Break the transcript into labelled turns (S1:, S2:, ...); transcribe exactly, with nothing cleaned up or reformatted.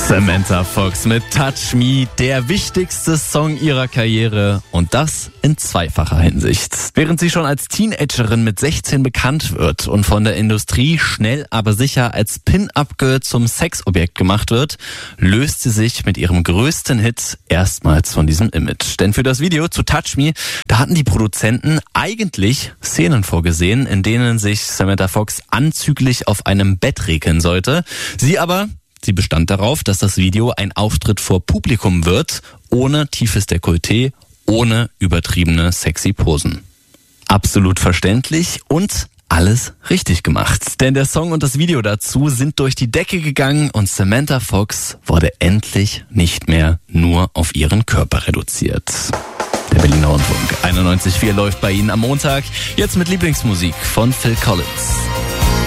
S1: Samantha Fox mit Touch Me, der wichtigste Song ihrer Karriere, und das in zweifacher Hinsicht. Während sie schon als Teenagerin mit sechzehn bekannt wird und von der Industrie schnell aber sicher als Pin-Up-Girl zum Sexobjekt gemacht wird, löst sie sich mit ihrem größten Hit erstmals von diesem Image. Denn für das Video zu Touch Me, da hatten die Produzenten eigentlich Szenen vorgesehen, in denen sich Samantha Fox anzüglich auf einem Bett regeln sollte. Sie aber Sie bestand darauf, dass das Video ein Auftritt vor Publikum wird, ohne tiefes Dekolleté, ohne übertriebene sexy Posen. Absolut verständlich und alles richtig gemacht. Denn der Song und das Video dazu sind durch die Decke gegangen und Samantha Fox wurde endlich nicht mehr nur auf ihren Körper reduziert. Der Berliner Rundfunk einundneunzig Komma vier läuft bei Ihnen am Montag, jetzt mit Lieblingsmusik von Phil Collins.